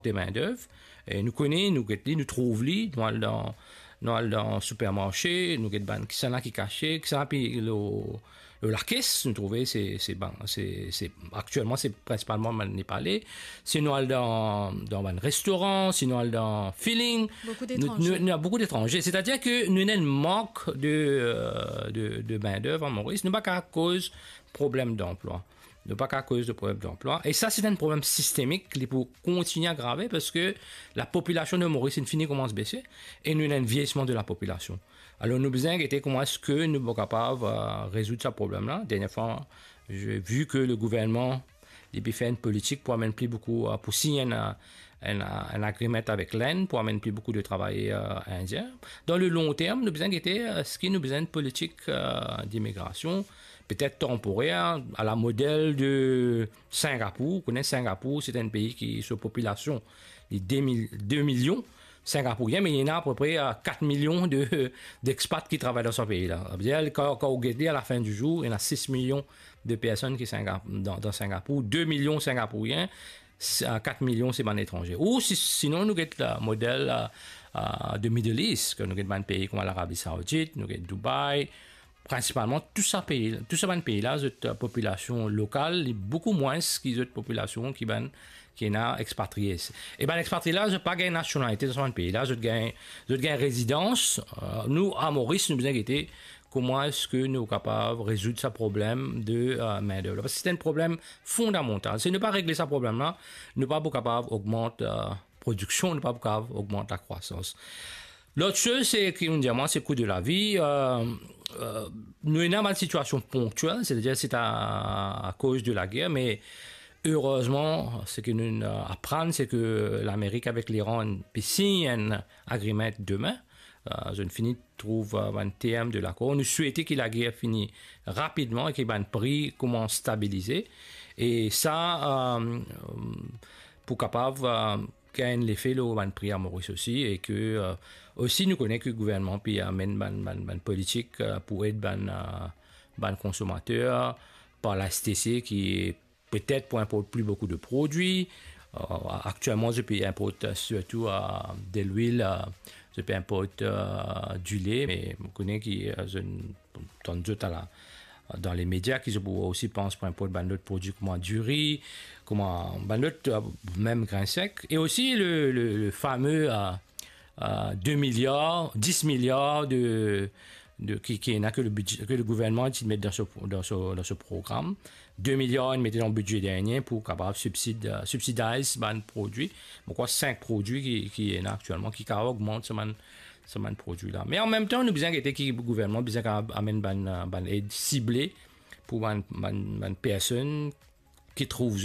des main-d'œuvre. Et nous connaissons, nous trouvons, dans le supermarché, nous avons qui sont là qui cachés, qui sont là, puis la caisse, nous trouvons, actuellement, c'est principalement le Népalais. Sinon, dans un restaurant, sinon, dans feeling. Beaucoup d'étrangers. Nous avons beaucoup d'étrangers. C'est-à-dire que nous avons un manque de main-d'œuvre en Maurice, nous pas qu'à cause de problèmes d'emploi. Ne pas qu'à cause de problèmes d'emploi. Et ça, c'est un problème systémique qui peut continuer à aggraver parce que la population de Maurice, in fine, commence à baisser et nous avons un vieillissement de la population. Alors, nous besoin de comment est-ce que nous sommes capables de résoudre ce problème-là. Dernière fois, j'ai vu que le gouvernement a fait une politique pour amener plus beaucoup, pour signer un agreement avec l'Inde pour amener plus beaucoup de travailleurs indiens. Dans le long terme, nous besoin nous besoin une politique d'immigration peut-être temporaire, à la modèle de Singapour. Vous connaissez Singapour, c'est un pays qui, sur population, il y a 2 millions Singapouriens, mais il y en a à peu près 4 millions d'expats qui travaillent dans ce pays-là. Quand vous regardez à la fin du jour, il y en a 6 millions de personnes qui sont dans Singapour, 2 millions Singapouriens, 4 millions c'est un étranger. Ou sinon, nous avons le modèle de Middle East, que nous avons un pays comme l'Arabie Saoudite, nous avons Dubaï. Principalement, tout ça pays-là, cette population locale est beaucoup moins que cette population qui est expatriée. Et l'expatrié là, je pas gagné nationalité dans ce pays-là, je gagne résidence. Nous, à Maurice, nous nous inquiétons comment est-ce que nous sommes capables de résoudre ce problème de main-d'œuvre. Parce que c'est un problème fondamental. C'est ne pas régler ce problème-là, ne pas être capable d'augmenter la production, ne pas être capable d'augmenter la croissance. L'autre chose, c'est c'est le coût de la vie. Nous avons une situation ponctuelle, c'est-à-dire c'est à cause de la guerre, mais heureusement, ce que nous apprenons, c'est que l'Amérique avec l'Iran signe un agreement demain. Je finis trouve un terme de l'accord. Nous souhaitons que la guerre finisse rapidement et que le prix commence à stabiliser. Et ça, pour capable qu'il y ait un effet au prix à Maurice aussi et que aussi nous connaissons que le gouvernement puis amène une politique pour aider les consommateurs par la STC qui est peut-être pour importer plus beaucoup de produits. Actuellement, je peux importer surtout de l'huile, je peux importer du lait, mais je connais qu'il dans les médias qui aussi pensent pour importer d'autres produits comme du riz, comme d'autres même grains secs, et aussi le fameux 2 milliards, 10 milliards qui n'a que le budget que le gouvernement met dans ce programme. 2 milliards ils mettaient dans le budget dernier pour capable subsidier ce produit. Pourquoi 5 produits qui est actuellement qui augmentent ce produit là. Mais en même temps nous besoin que le gouvernement besoin amène une aide ciblée pour une personne qui trouve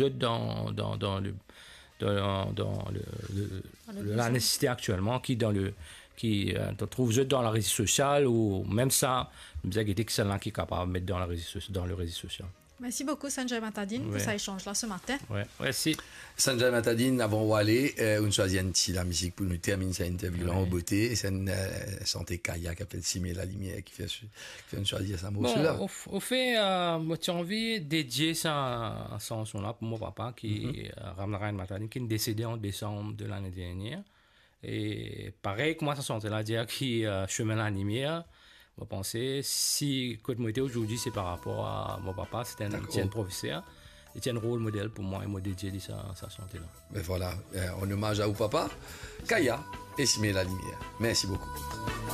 la nécessité actuellement qui trouve dans la réseau social ou même ça nous besoin que celle-là qui est capable de mettre dans le réseau social. Merci beaucoup Sanjay Matadine pour cet échange-là ce matin. Merci. Sanjay Matadine, avant d'aller, on choisit la musique pour nous terminer cette interview en beauté. Et c'est une santé Kaya qui appelle Simé la lumière qui fait choisir ça. Au fait, j'ai envie de dédier ça là pour mon papa qui Ramnarayan Matadine qui est décédé en décembre de l'année dernière. Et pareil, comment ça sentait là dire qui chemin la lumière. Je pensais, si côté moi aujourd'hui, c'est par rapport à mon papa, c'était un professeur. Il tient un rôle modèle pour moi et moi dédié de sa santé là. Mais voilà, en hommage à vous papa, Kaya et Simé la lumière. Merci beaucoup.